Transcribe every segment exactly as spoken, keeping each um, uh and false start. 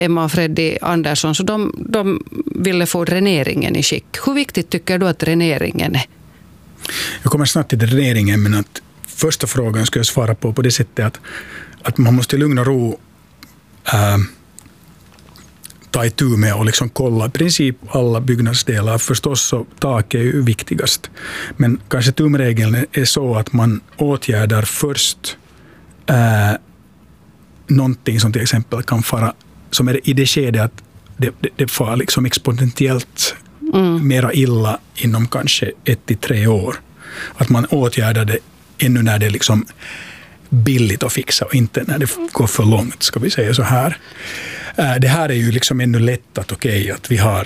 Emma och Freddy Andersson, så de, de ville få dräneringen i skick. Hur viktigt tycker du att dräneringen är? Jag kommer snart till dräneringen, men att första frågan ska jag svara på på det sättet att, att man måste lugna och ro äh, ta itu med och liksom kolla i princip alla byggnadsdelar. Förstås så tak är ju viktigast. Men kanske tumregeln är så att man åtgärdar först äh, någonting som till exempel kan fara, som är i det skede att det, det, det far liksom exponentiellt mm. mera illa inom kanske ett till tre år. Att man åtgärdar det ännu när det är liksom billigt att fixa och inte när det går för långt, ska vi säga så här. Det här är ju liksom ännu lätt att okej, okay, att vi har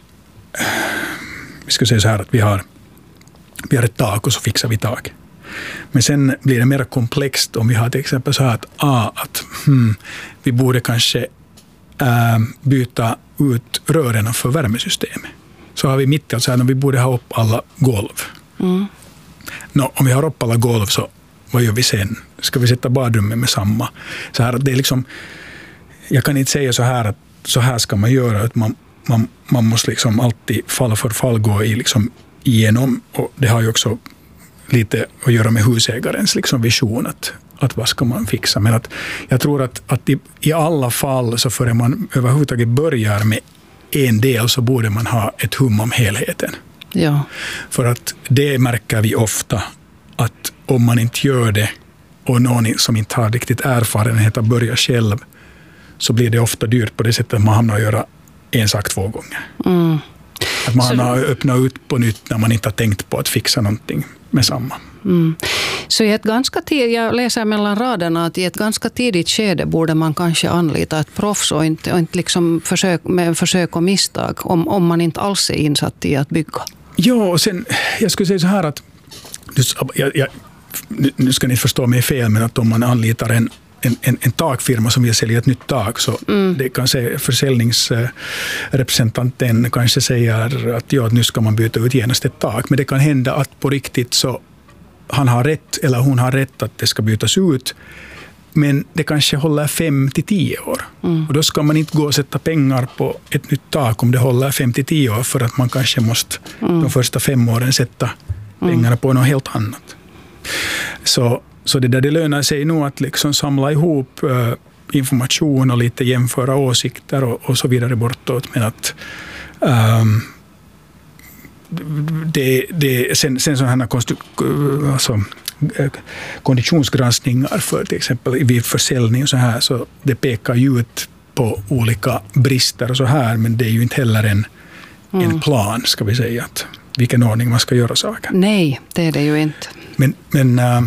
vi ska säga så här att vi har vi har ett tak och så fixar vi tak. Men sen blir det mer komplext om vi har till exempel så här att, ah, att hmm, vi borde kanske äh, byta ut rörerna för värmesystemet. Så har vi mitt i allt så här, vi borde ha upp alla golv. Mm. Nå, om vi har upp alla golv så vad gör vi sen? Ska vi sätta badrummet med samma? Så här, det är liksom, jag kan inte säga så här att så här ska man göra. Att man, man, man måste liksom alltid fall för fall gå i liksom igenom. Och det har ju också lite att göra med husägarens liksom vision att, att vad ska man fixa. Men att jag tror att, att i, i alla fall så före man överhuvudtaget börjar med en del så borde man ha ett hum om helheten. Ja. För att det märker vi ofta att om man inte gör det och någon som inte har riktigt erfarenhet att börja själv så blir det ofta dyrt på det sättet att man hamnar att göra en sak två gånger. Mm. Att man har öppnat ut på nytt när man inte har tänkt på att fixa någonting med samma. Mm. Så i ett ganska tid, jag läser mellan raderna att i ett ganska tidigt skede borde man kanske anlita ett proffs och inte, och inte liksom försök, med försök och misstag om, om man inte alls är insatt i att bygga. Ja, och sen jag skulle säga så här att jag, jag, nu ska ni förstå mig fel, men att om man anlitar en En, en, en takfirma som vill sälja ett nytt tak så mm. det kan säga försäljningsrepresentanten kanske säger att ja, nu ska man byta ut genast ett tak, men det kan hända att på riktigt så han har rätt eller hon har rätt att det ska bytas ut, men det kanske håller fem till tio år mm. och då ska man inte gå och sätta pengar på ett nytt tak om det håller fem till tio år, för att man kanske måste mm. de första fem åren sätta pengarna mm. på något helt annat. Så Så det där det lönar sig nog att liksom samla ihop uh, information och lite jämföra åsikter och, och så vidare bortåt. Men att um, det, det, sen, sen sådana konstru- alltså, konditionsgranskningar för till exempel vid försäljning och så här, så det pekar ju ut på olika brister och så här, men det är ju inte heller en, mm. en plan, ska vi säga, att vilken ordning man ska göra saker. Nej, det är det ju inte. Men, men uh,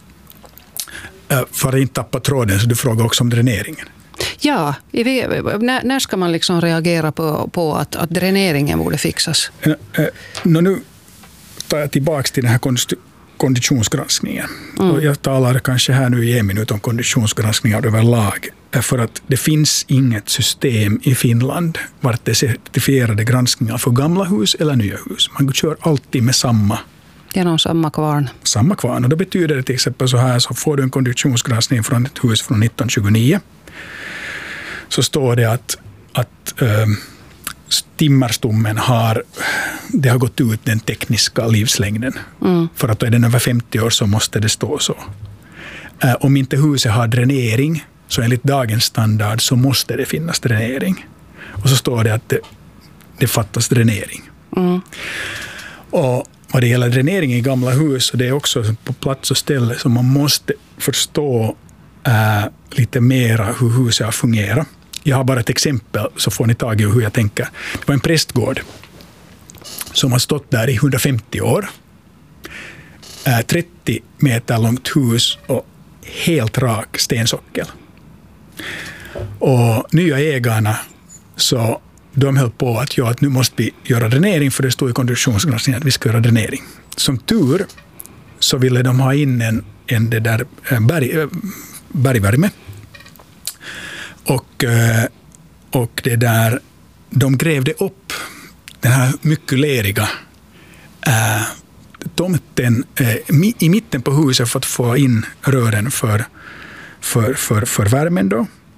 för att inte tappa tråden, så du frågar också om dräneringen. Ja, när, när ska man liksom reagera på, på att, att dräneringen borde fixas? Nå, nu tar jag tillbaka till den här konditionsgranskningen. Mm. Och jag talar kanske här nu i en minut om konditionsgranskningar överlag. För att det finns inget system i Finland vart det är certifierade granskningar för gamla hus eller nya hus. Man kör alltid med samma genom samma kvarn. Samma kvarn. Och då betyder det till exempel så här, så får du en konditionsgranskning från ett hus från nitton tjugonio. Så står det att, att äh, timmerstommen har, det har gått ut den tekniska livslängden. Mm. För att då är den över femtio år så måste det stå så. Äh, om inte huset har dränering, så enligt dagens standard så måste det finnas dränering. Och så står det att det, det fattas dränering. Mm. Och vad det gäller dränering i gamla hus, så det är också på plats och ställe som man måste förstå äh, lite mera hur huset har fungerat. Jag har bara ett exempel så får ni tag i hur jag tänker. Det var en prästgård som har stått där i hundrafemtio år. Äh, trettio meter långt hus och helt rak stensockel. Och nya ägarna så de höll på att, ja, att nu måste vi göra dränering, för det stod i konditionsgranskningen att vi ska göra dränering. Som tur så ville de ha in en, en det där berg, bergvärme. Och, och det där, de grävde upp den här mycket leriga äh, tomten äh, i mitten på huset för att få in rören för, för, för, för värmen då.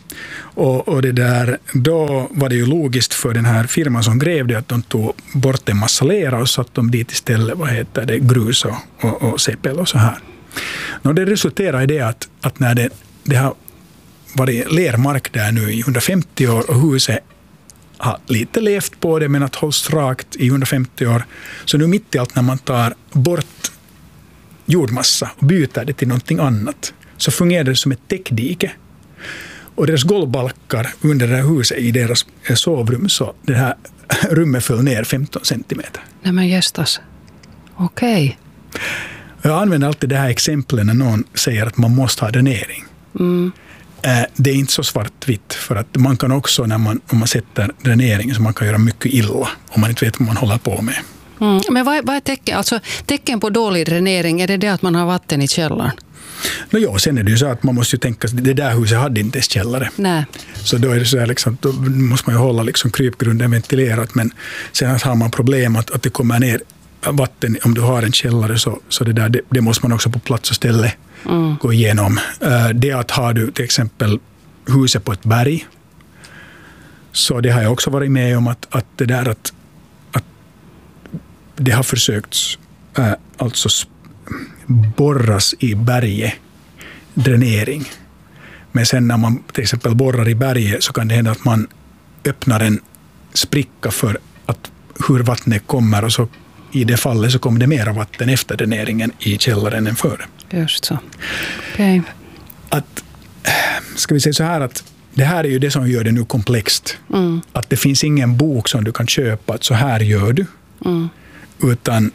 Och, och det där, då var det ju logiskt för den här firman som grävde att de tog bort en massa lera och satt dem dit istället, vad heter det, grus och, och, och sepel och så här. Och det resulterar i det att, att när det, det har varit lermark där nu i hundrafemtio år och huset har lite levt på det men att hålls rakt i hundrafemtio år, så nu mitt i allt när man tar bort jordmassa och byter det till någonting annat, så fungerar det som ett täckdike. Och deras golvbalkar under det här huset i deras sovrum, så det här rummet föll ner femton centimeter. Nej men gästas. Okej. Okay. Jag använder alltid det här exemplet när någon säger att man måste ha dränering. Mm. Det är inte så svartvitt, för att man kan också, när man, om man sätter dränering, så man kan göra mycket illa om man inte vet vad man håller på med. Mm. Men vad är, vad är tecken, alltså, tecken på dålig dränering? Är det det att man har vatten i källaren? No, ja, sen är det ju så att man måste ju tänka att det där huset hade inte ens källare. Nej. Så då är det så här, liksom, då måste man ju hålla liksom krypgrunden ventilerat, men sen har man problem att, att det kommer ner vatten om du har en källare, så, så det, där, det, det måste man också på plats och ställe mm. gå igenom. Det att har du till exempel huset på ett berg, så det har jag också varit med om att, att det där att, att det har försökts äh, alltså borras i berget, dränering. Men sen när man till exempel borrar i berget, så kan det hända att man öppnar en spricka för att hur vattnet kommer, och så i det fallet så kommer det mera vatten efter dräneringen i källaren än före. Just så. Okej. Okay. Att, ska vi säga så här, att det här är ju det som gör det nu komplext. Mm. Att det finns ingen bok som du kan köpa att så här gör du. Mm. Utan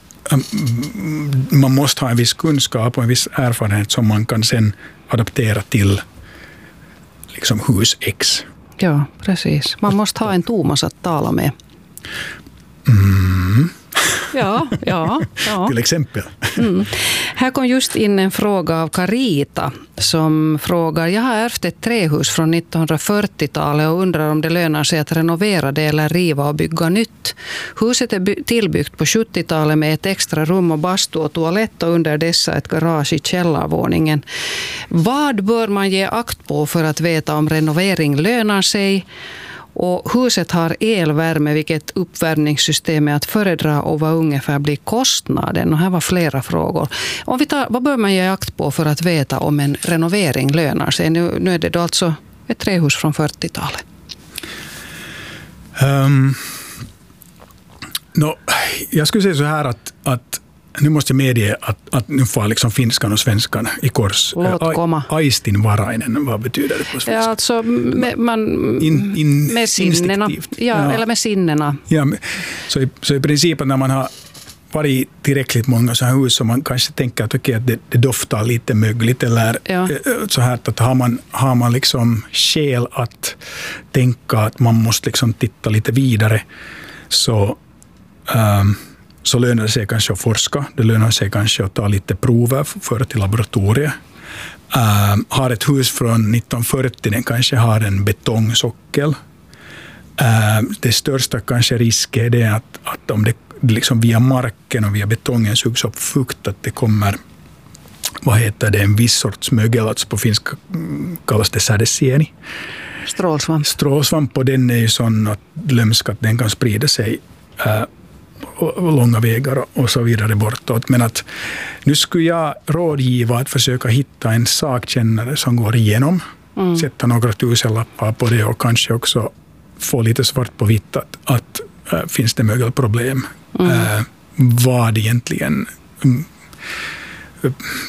man måste ha en viss kunskap och en viss erfarenhet som man kan sen adaptera till liksom hus X. Ja, precis. Man måste ha en Thomas att tala med. Mm. Ja, ja, ja. Till exempel. Mm. Här kom just in en fråga av Carita som frågar: jag har ärvt ett trähus från nittonhundrafyrtiotalet och undrar om det lönar sig att renovera det eller riva och bygga nytt. Huset är by- tillbyggt på sjuttiotalet med ett extra rum och bastu och toalett, och under dessa ett garage i källarvåningen. Vad bör man ge akt på för att veta om renovering lönar sig? Och huset har elvärme, vilket uppvärmningssystem är att föredra och vad ungefär blir kostnaden? Och här var flera frågor. Om vi tar, vad bör man ge akt på för att veta om en renovering lönar sig? Nu, nu är det då alltså ett trähus från fyrtiotalet. Um, no, jag skulle säga så här att, att nu måste jag medge att, att nu får liksom finskan och svenskan i kors. Låt komma. Aistinvarainen, vad betyder det på svenska? Ja, alltså med, man, in, in, med sinnena. Ja, ja, eller med sinnena. Ja, så, i, så i princip när man har varit tillräckligt många så här hus som man kanske tänker att, okay, att det, det doftar lite mögligt eller ja. Så här att har man, har man liksom skäl att tänka att man måste liksom titta lite vidare, så um, så lönar det sig kanske att forska. Det lönar sig kanske att ta lite prover för till laboratoriet. Uh, har ett hus från nittonhundrafyrtio, den kanske har en betongsockel. Uh, det största kanske risk är det att, att om det liksom via marken och via betongen sugs upp fukt, att det kommer, vad heter det, en viss sorts mögel, alltså på finska kallas det sädesieni. Strålsvamp. Strålsvamp, och den är ju sån att lömsk att den kan sprida sig uh, långa vägar och så vidare bortåt. Men att nu skulle jag rådgiva att försöka hitta en sakkännare som går igenom, mm. sätta några tusenlappar på det och kanske också få lite svart på vitt att, att äh, finns det mögelproblem. Mm. Äh, vad egentligen äh,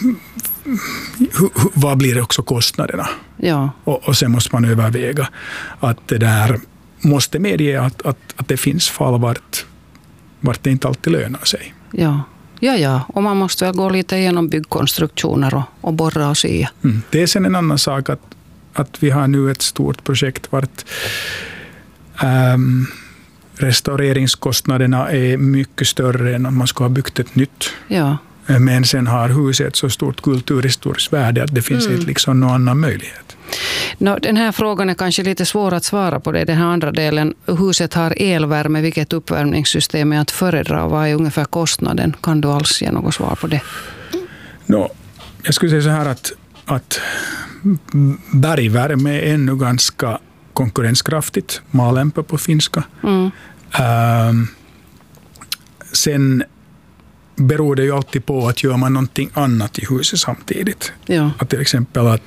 vad blir det också kostnaderna? Ja. Och, och sen måste man överväga att det där måste medge att, att, att det finns fall vart vart det inte alltid lönar sig. Ja, ja, ja. Och man måste väl gå lite igenom byggkonstruktioner och, och borra och sy. Mm. Det är sen en annan sak att, att vi har nu ett stort projekt vart ähm, restaureringskostnaderna är mycket större än om man ska ha byggt ett nytt. Ja. Men sen har huset så stort kulturhistoriskt värde att det finns mm. inte liksom någon annan möjlighet. No, den här frågan är kanske lite svår att svara på det. Den här andra delen, huset har elvärme, vilket uppvärmningssystem är att föredra? Vad är ungefär kostnaden? Kan du alls ge något svar på det? No, jag skulle säga så här att att bergvärme är ännu ganska konkurrenskraftigt, maalämpö på finska. Mm. Uh, sen beror det ju alltid på att gör man någonting annat i huset samtidigt. Ja. Att till exempel att,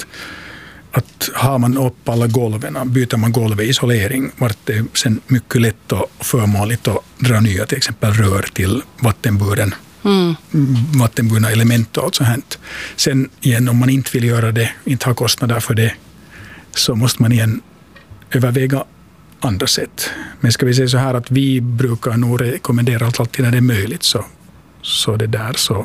att har man upp alla golven, byter man golvisolering, vart det sen mycket lätt och förmånligt att dra nya till exempel rör till vattenburen. Mm. vattenburna element och allt sånt. Sen igen, om man inte vill göra det, inte har kostnader för det, så måste man igen överväga andra sätt. Men ska vi säga så här att vi brukar nog rekommendera allt alltid när det är möjligt, så, så det där så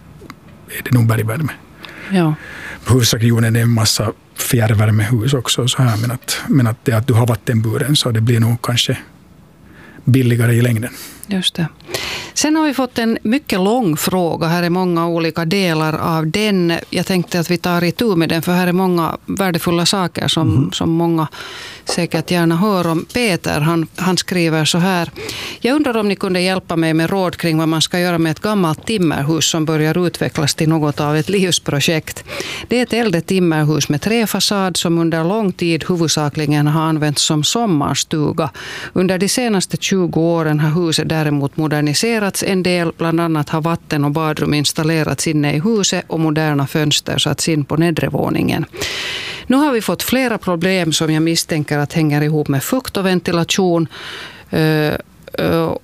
är det nog bergvärme. Ja. På husregionen är en massa fjärrvärmehus också så här, men att, men att det att du har vattenburen så det blir nog kanske billigare i längden. Just det. Sen har vi fått en mycket lång fråga. Här är många olika delar av den. Jag tänkte att vi tar i tur med den, för här är många värdefulla saker som, mm. som många säkert gärna hör om. Peter, han, han skriver så här. Jag undrar om ni kunde hjälpa mig med råd kring vad man ska göra med ett gammalt timmerhus som börjar utvecklas till något av ett livsprojekt. Det är ett äldre timmerhus med träfasad som under lång tid huvudsakligen har använts som sommarstuga. Under de senaste tjugo åren har huset däremot moderniserats en del. Bland annat har vatten och badrum installerats inne i huset och moderna fönster satts in på nedre våningen. Nu har vi fått flera problem som jag misstänker att hänger ihop med fukt och ventilation uh, uh,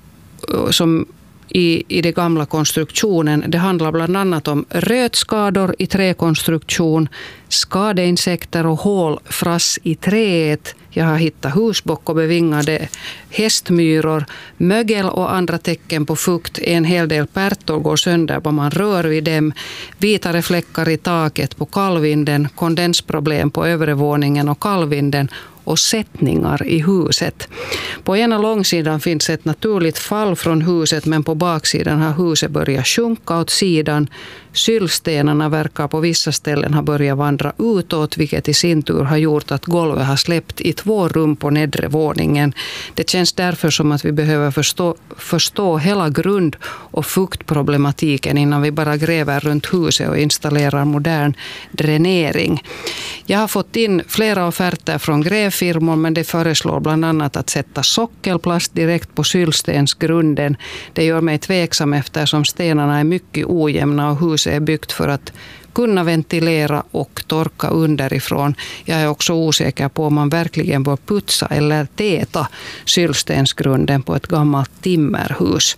som i, i den gamla konstruktionen. Det handlar bland annat om rötskador i träkonstruktion, skadeinsekter och hålfrass i träet. Jag har hittat husbock och bevingade hästmyror, mögel och andra tecken på fukt. En hel del pärtor går sönder vad man rör vid dem. Vitare fläckar i taket på kallvinden, kondensproblem på övre våningen och kallvinden och sättningar i huset. På ena långsidan finns ett naturligt fall från huset, men på baksidan har huset börjat sjunka åt sidan. Syllstenarna verkar på vissa ställen ha börjat vandra utåt, vilket i sin tur har gjort att golvet har släppt i två rum på nedre våningen. Det känns därför som att vi behöver förstå, förstå hela grund- och fuktproblematiken innan vi bara gräver runt huset och installerar modern dränering. Jag har fått in flera offerter från grävfirmor, men det föreslår bland annat att sätta sockelplast direkt på syllstensgrunden. Det gör mig tveksam eftersom stenarna är mycket ojämna och huset är byggt för att kunna ventilera och torka underifrån. Jag är också osäker på om man verkligen bör putsa eller täta syllstensgrunden på ett gammalt timmerhus.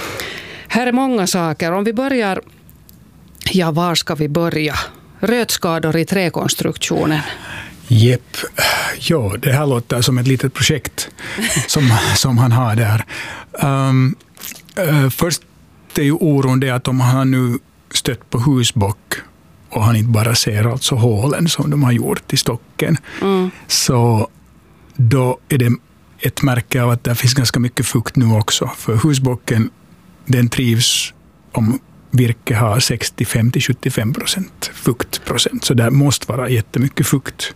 Här är många saker. Om vi börjar, ja, var ska vi börja? Rötskador i träkonstruktionen. Jepp. Ja, det här låter som ett litet projekt som, som han har där. Um, uh, först är ju oron det att om han nu stött på husbock och han inte bara ser alltså hålen som de har gjort i stocken, mm. så då är det ett märke av att det finns ganska mycket fukt nu också. För husbocken, den trivs om virke har sextiofem till sjuttiofem procent fuktprocent. Så där måste vara jättemycket fukt.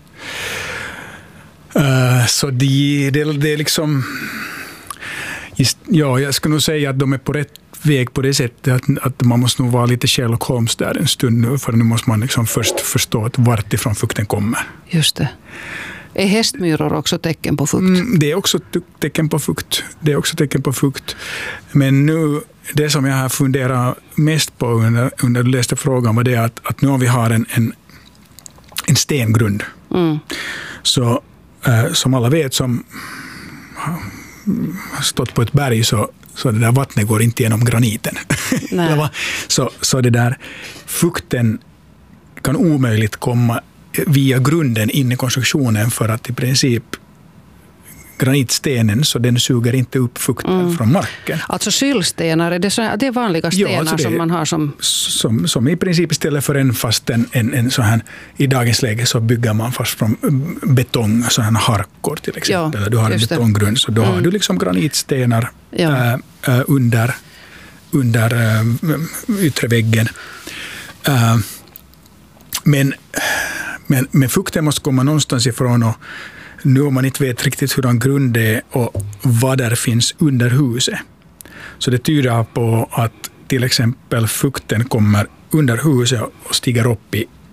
Uh, så det, det, det är liksom... Ja, jag skulle nog säga att de är på rätt väg på det sättet att, att man måste nog vara lite Sherlock Holmes där en stund nu, för nu måste man liksom först förstå att vart ifrån fukten kommer. Just det. Är hästmyror också tecken på fukt? Mm, det är också tecken på fukt. Det är också tecken på fukt. Men nu, det som jag har funderat mest på under, under du läste frågan var det att, att nu vi har en, en, en stengrund. Mm. Så äh, som alla vet som har stått på ett berg så så det där vattnet går inte genom graniten. så, så det där fukten kan omöjligt komma via grunden in i konstruktionen, för att i princip granitstenen så den suger inte upp fukten mm. från marken. Alltså syllstenar, är det, så, det är vanliga stenar ja, alltså det, som man har som... som... Som i princip istället för en fast en, en, en så här, i dagens läge så bygger man fast från betong, så här harkor till exempel. Ja, du har en betonggrund, så då mm. har du liksom granitstenar ja. äh, under, under äh, yttre väggen. Äh, men, men, men fukten måste komma någonstans ifrån, och nu om man inte vet riktigt hur en grund är och vad där finns under huset. Så det tyder på att till exempel fukten kommer under huset och stiger upp i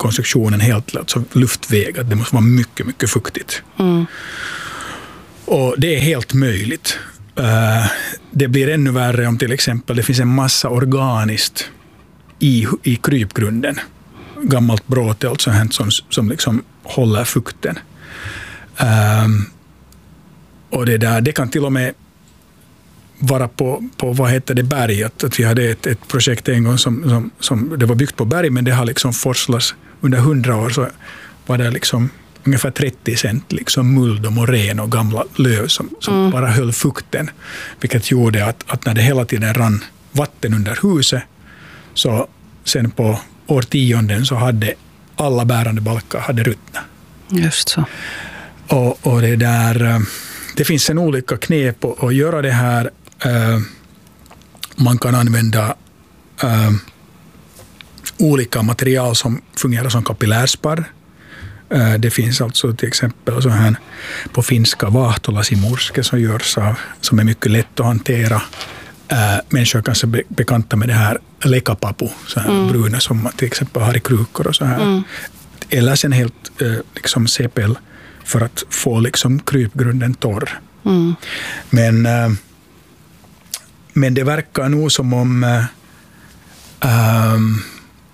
konstruktionen helt alltså luftväg, att det måste vara mycket, mycket fuktigt. Mm. Och det är helt möjligt. Uh, det blir ännu värre om till exempel det finns en massa organiskt i, i krypgrunden. Gammalt bråte, alltså hänt som, som liksom håller fukten. Um, och det där, det kan till och med vara på, på vad heter det, berget. Att vi hade ett, ett projekt en gång som, som, som det var byggt på berg, men det har liksom forslats under hundra år, så var det liksom ungefär trettio cent liksom muld och morän och gamla löv som, som mm. bara höll fukten. Vilket gjorde att, att när det hela tiden rann vatten under huset, så sen på årtionden så hade alla bärande balkar hade ruttnat. Just så. Och, och det där, det finns en olika knep att, att göra det här. Uh, man kan använda uh, olika material som fungerar som kapillärspar. Uh, det finns alltså till exempel så här på finska vahtolasimurske som görs av, som är mycket lätt att hantera. Uh, människor kanske be, bekanta med det här lekapapu, så här mm. bruna som man till exempel har i krukor och så här. Mm. Eller sen helt uh, liksom sepel för att få liksom krypgrunden torr. Mm. Men uh, Men det verkar nog som om uh, um,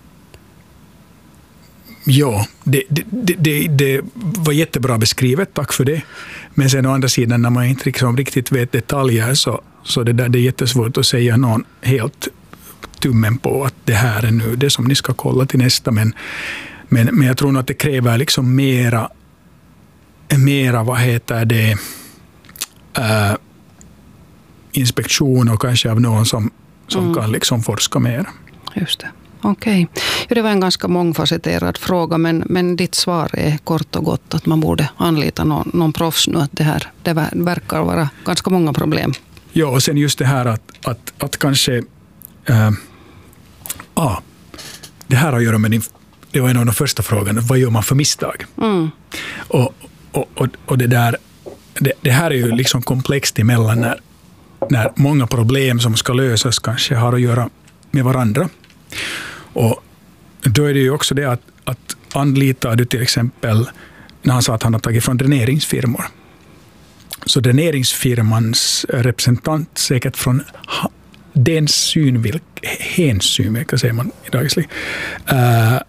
ja, det, det, det, det var jättebra beskrivet, tack för det. Men sen å andra sidan, när man inte liksom riktigt vet detaljer, så, så det, där, det är jättesvårt att säga någon helt tummen på att det här är nu det som ni ska kolla till nästa. Men, men, men jag tror nog att det kräver liksom mera, mera vad heter det, uh, inspektion och kanske av någon som, som mm. kan liksom forska mer. Just det. Okej. Okay. Det var en ganska mångfacetterad fråga, men, men ditt svar är kort och gott att man borde anlita någon, någon proffs nu. Att det här det verkar vara ganska många problem. Ja, och sen just det här att, att, att kanske äh, ah, det här har att göra med din, det var en av de första frågorna, vad gör man för misstag? Mm. Och, och, och, och det där det, det här är ju liksom komplext emellan när när många problem som ska lösas kanske har att göra med varandra. Och då är det ju också det att, att anlitar du till exempel, när han sa att han har tagit från dräneringsfirmor. Så dräneringsfirmans representant, säkert från den synvinkel, hänsyn, vilka säger man i dagslig, äh,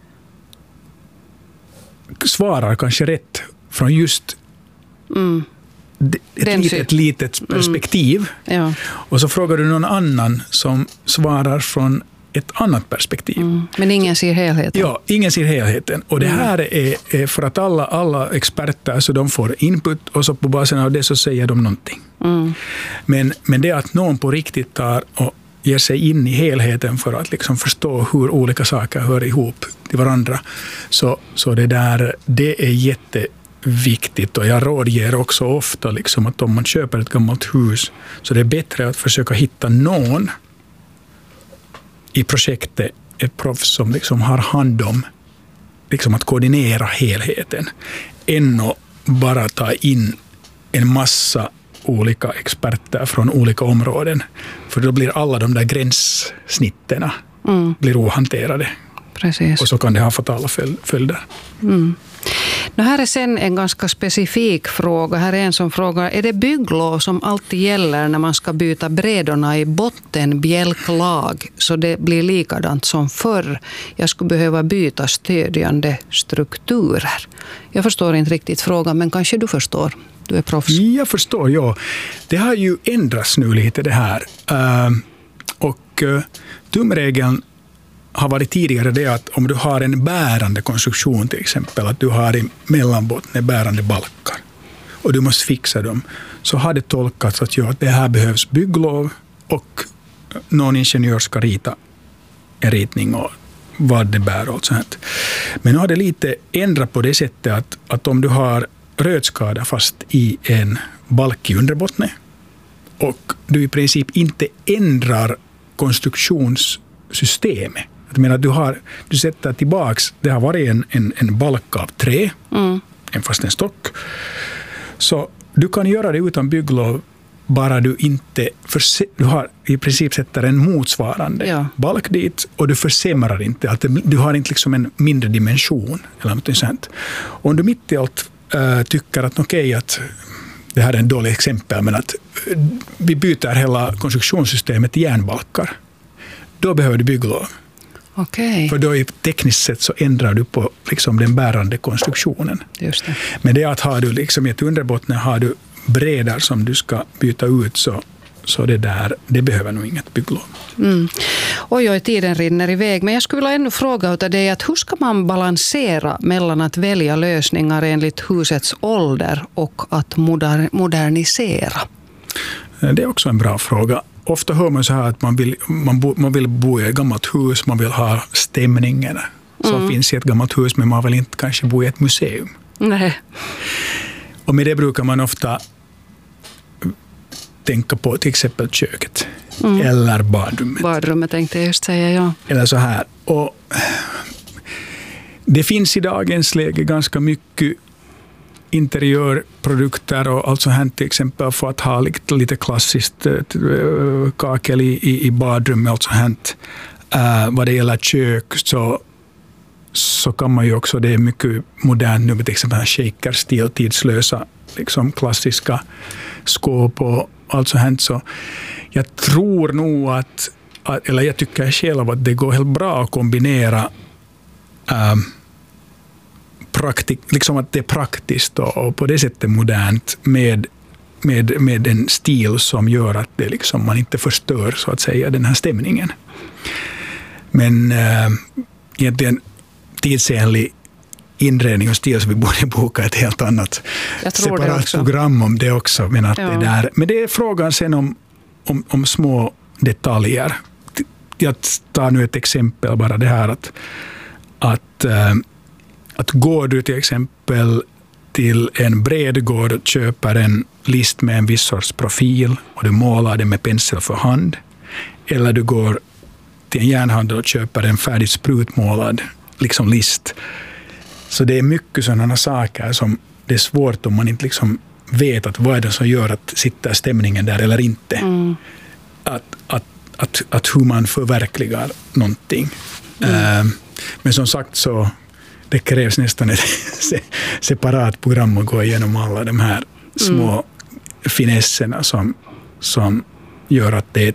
svarar kanske rätt från just mm. ett Den litet, litet perspektiv. Mm. Ja. Och så frågar du någon annan som svarar från ett annat perspektiv. Mm. Men ingen ser helheten. Ja, ingen ser helheten. Och det här är, är för att alla, alla experter, så de får input och så på basen av det så säger de någonting. Mm. Men, men det att någon på riktigt tar och ger sig in i helheten för att liksom förstå hur olika saker hör ihop till varandra, så, så det där, det är jätteviktigt. Och jag rådger också ofta liksom att om man köper ett gammalt hus, så det är bättre att försöka hitta någon i projektet, ett proffs som liksom har hand om liksom att koordinera helheten, än att bara ta in en massa olika experter från olika områden. För då blir alla de där gränssnitterna mm. blir ohanterade. Precis. Och så kan det ha fatala följder. Mm. Det här är sen en ganska specifik fråga. Här är en som frågar, är det bygglov som alltid gäller när man ska byta brädorna i bottenbjälklag så det blir likadant som förr? Jag skulle behöva byta stödjande strukturer. Jag förstår inte riktigt frågan, men kanske du förstår. Du är proffs. Jag förstår, ja. Det har ju ändrats nu lite det här. Uh, och uh, tumregeln har varit tidigare det att om du har en bärande konstruktion, till exempel att du har i mellanbotten bärande balkar och du måste fixa dem, så har det tolkats att, ja, att det här behövs bygglov och någon ingenjör ska rita en ritning och vad det bär och sånt. Men nu har det lite ändrat på det sättet att, att om du har rötskada fast i en balk i underbottnet och du i princip inte ändrar konstruktionssystemet. Jag menar, du, har, du sätter tillbaks, det har varit en, en, en balk av trä, mm. en fast en stock. Så du kan göra det utan bygglov bara du inte förse- du har i princip sätter en motsvarande ja. balk dit och du försämrar inte. Att du har inte liksom en mindre dimension eller något sånt. Om du mitt i allt äh, tycker att okej okay, att det här är en dålig exempel, men att vi byter hela konstruktionssystemet i järnbalkar, då behöver du bygglov. Okay. För då i tekniskt sett så ändrar du på liksom den bärande konstruktionen. Just det. Men det att har du liksom i ett underbotten har du bredar som du ska byta ut, så, så det där, det behöver nog inget bygglov. Mm. Oj, oj, tiden rinner iväg. Men jag skulle vilja ännu fråga av dig att hur ska man balansera mellan att välja lösningar enligt husets ålder och att moder- modernisera? Det är också en bra fråga. Ofta hör man så här att man vill, man, bo, man vill bo i ett gammalt hus, man vill ha stämningen som mm. finns i ett gammalt hus, men man vill inte kanske bo i ett museum. Nej. Och med det brukar man ofta tänka på till exempel köket mm. eller badrummet. Badrummet tänkte jag just säga, ja. Eller så här. Och det finns i dagens läge ganska mycket interiörprodukter och alltså här till exempel för att ha lite, lite klassiskt äh, kakel i, i, i badrummet, alltså här. Äh, vad det gäller kök så, så kan man ju också, det är mycket modernt nu med till exempel shaker-stil, tidslösa liksom klassiska skåp och allt så här. Så jag tror nog att, eller jag tycker själv att det går helt bra att kombinera äh, praktik, liksom att det är praktiskt och på det sättet modernt med, med, med en stil som gör att det liksom, man inte förstör så att säga den här stämningen. Men äh, egentligen tidsenlig inredning och stil, så vi borde boka ett helt annat separat program om det också. Men, att ja. det där, men det är frågan sen om, om, om små detaljer. Jag tar nu ett exempel bara det här att, att, äh, att går du till exempel till en bred gård och köper en list med en viss sorts profil och du målar den med pensel för hand, eller du går till en järnhandel och köper en färdigt sprutmålad liksom list. Så det är mycket sådana saker som det är svårt om man inte liksom vet att vad är det som gör att sitta stämningen där eller inte. Mm. Att, att, att, att hur man förverkligar någonting. Mm. Uh, men som sagt så det krävs nästan ett separat program att gå igenom alla de här små mm. finesserna som, som gör att det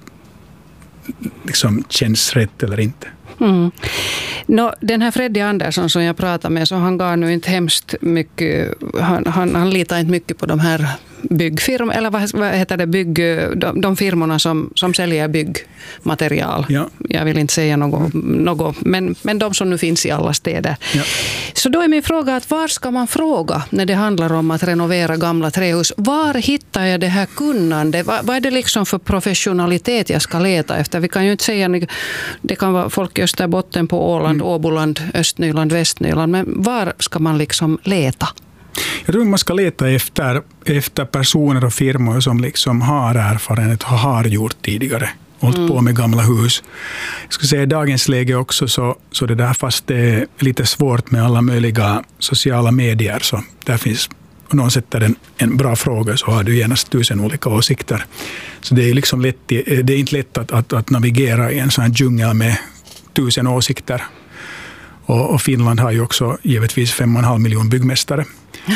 liksom känns rätt eller inte. Mm. No, den här Freddy Andersson som jag pratade med, så han gav nu inte hemskt mycket, han, han, han litar inte mycket på de här byggfirmor, eller vad, vad heter det, bygg, de, de firmorna som, som säljer byggmaterial. Ja. Jag vill inte säga något, något men, men de som nu finns i alla städer. Ja. Så då är min fråga att var ska man fråga när det handlar om att renovera gamla trähus? Var hittar jag det här kunnande? Vad, vad är det liksom för professionalitet jag ska leta efter? Vi kan ju inte säga, det kan vara folk i Österbotten, på Åland, mm. Åboland, Östnyland, Västnyland, men var ska man liksom leta? Jag tror man ska leta efter, efter personer och firmor som liksom har erfarenhet och har gjort tidigare. Hållit mm. på med gamla hus. Jag skulle säga i dagens läge också så, så det där, fast det är lite svårt med alla möjliga sociala medier, så där finns, om någon sätter en, en bra fråga så har du genast tusen olika åsikter. Så det är liksom lätt, det är inte lätt att, att, att navigera i en sån här djungel med tusen åsikter. Och, och Finland har ju också givetvis fem och en halv miljon byggmästare.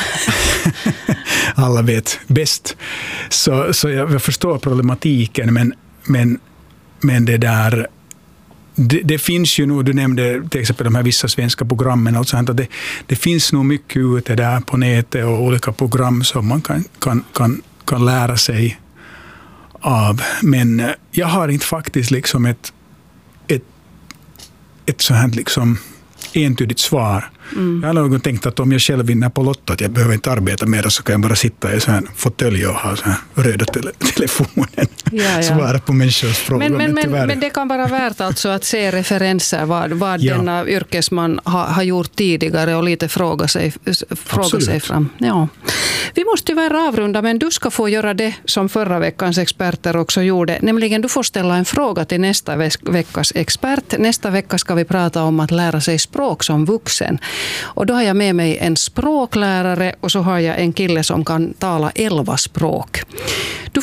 Alla vet bäst. Så, så jag förstår problematiken, men, men, men det där, det, det finns ju nog, du nämnde till exempel de här vissa svenska programmen, alltså att det, det finns nog mycket ute där på nätet och olika program som man kan, kan, kan, kan lära sig av. Men jag har inte faktiskt liksom ett, ett, ett så här liksom entydigt svar. Mm. Jag har nog tänkt att om jag själv vinner på Lotto att jag behöver inte arbeta mer, så kan jag bara sitta i så här fåtölj och ha så här röda tele- telefonen. Ja, ja. Svara på människors frågor. Men, men, men, men det kan vara värt alltså att se referenser vad, vad ja. denna yrkesman ha, har gjort tidigare och lite fråga sig, fråga sig fram. Ja. Vi måste tyvärr avrunda, men du ska få göra det som förra veckans experter också gjorde. Nämligen du får ställa en fråga till nästa veckas expert. Nästa vecka ska vi prata om att lära sig språk som vuxen. Och då har jag med mig en språklärare och så har jag en kille som kan tala elva språk. Du får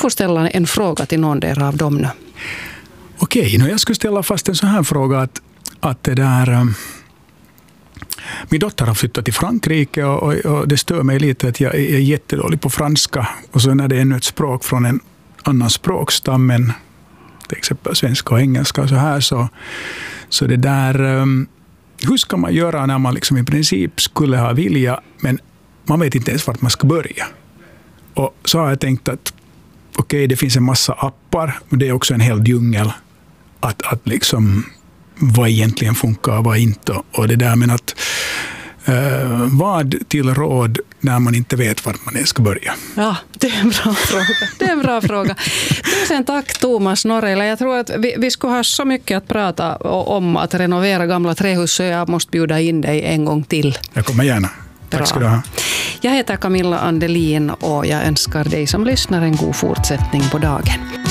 får ställa en fråga till någon där av dem nu. Okej, nu jag skulle ställa fast en sån här fråga att, att det där... Um, min dotter har flyttat till Frankrike och, och, och det stör mig lite att jag är jättedålig på franska. Och så när det är ännu ett språk från en annan språkstam än till exempel svenska och engelska och så här så, så det där... Um, hur ska man göra när man liksom i princip skulle ha vilja men man vet inte ens vart man ska börja? Och så har jag tänkt att okej, okay, det finns en massa appar men det är också en hel djungel att, att liksom vad egentligen funkar och vad inte och det där men att eh, vad till råd när man inte vet vart man ska börja? Ja, det är en bra fråga. Det är en bra fråga. Tusen tack Thomas Norrela. Jag tror att vi, vi skulle ha så mycket att prata om att renovera gamla trähus så jag måste bjuda in dig en gång till. Jag kommer gärna. Tack Bra. ska du ha. Jag heter Camilla Andelin och jag önskar dig som lyssnar en god fortsättning på dagen.